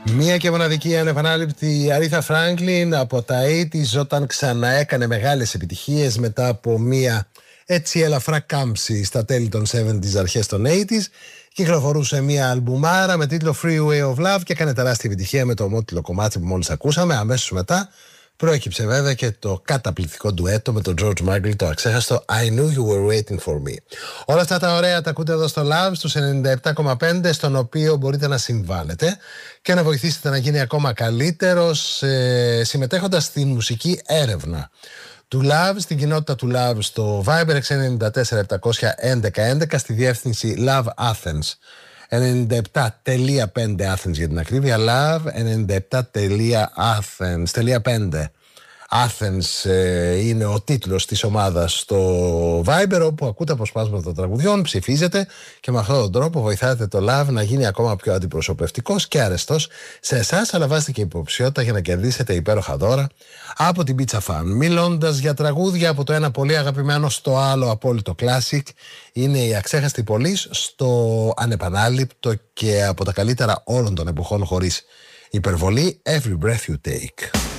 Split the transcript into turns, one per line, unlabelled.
Μία και μοναδική ανεπανάληπτη Aretha Franklin από τα 80's, όταν ξαναέκανε μεγάλες επιτυχίες μετά από μία έτσι ελαφρά κάμψη στα τέλη των 70's, αρχές των 80's. Κυκλοφορούσε μία αλμπουμάρα με τίτλο Freeway of Love και έκανε τεράστια επιτυχία με το ομότιλο κομμάτι που μόλις ακούσαμε. Αμέσως μετά προέκυψε βέβαια και το καταπληκτικό ντουέτο με τον George Michael, το αξέχαστο I Knew You Were Waiting For Me. Όλα αυτά τα ωραία τα ακούτε εδώ στο Love, στους 97,5, στον οποίο μπορείτε να συμβάλλετε και να βοηθήσετε να γίνει ακόμα καλύτερος συμμετέχοντας στην μουσική έρευνα του Love, στην κοινότητα του Love στο Viber 694 711 11, στη διεύθυνση Love Athens 97.5 Athens για την ακρίβεια, Love 97.athens.5 Athens είναι ο τίτλος της ομάδας στο Viber, όπου ακούτε αποσπάσματα των τραγουδιών, ψηφίζετε και με αυτόν τον τρόπο βοηθάτε το Love να γίνει ακόμα πιο αντιπροσωπευτικός και αρεστός σε εσάς, αλλά βάζετε και υποψηφιότητα για να κερδίσετε υπέροχα δώρα από την Pizza Fan. Μιλώντας για τραγούδια από το ένα πολύ αγαπημένο στο άλλο απόλυτο classic, είναι η αξέχαστη Police στο ανεπανάληπτο και από τα καλύτερα όλων των εποχών χωρίς υπερβολή Every Breath You Take.